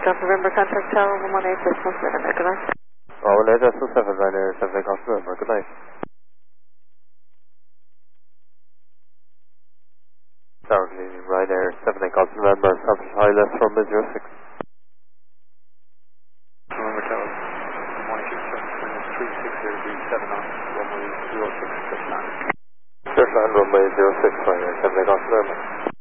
Golf November, contact Tower 118.7, good night. 118.7, Ryanair 7 Golf November, good night. Tower Canadian, Ryanair 7 Golf November, contact high left from 06. November Tower 118.7, 36 degree 7 on runway 06, clear to land. Clear to land, runway 06, Ryanair 7 Golf November.